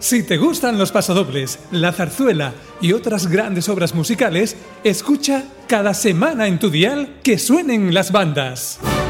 Si te gustan los pasodobles, la zarzuela y otras grandes obras musicales, escucha cada semana en tu dial que suenen las bandas.